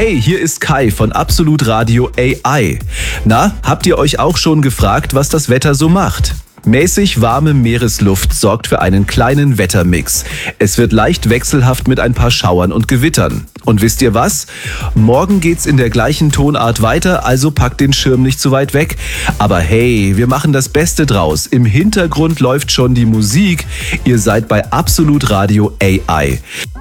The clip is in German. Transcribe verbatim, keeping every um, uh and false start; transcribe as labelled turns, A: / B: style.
A: Hey, hier ist Kai von Absolut Radio A I. Na, habt ihr euch auch schon gefragt, was das Wetter so macht? Mäßig warme Meeresluft sorgt für einen kleinen Wettermix. Es wird leicht wechselhaft mit ein paar Schauern und Gewittern. Und wisst ihr was? Morgen geht's in der gleichen Tonart weiter, also packt den Schirm nicht zu weit weg. Aber hey, wir machen das Beste draus. Im Hintergrund läuft schon die Musik. Ihr seid bei Absolut Radio A I.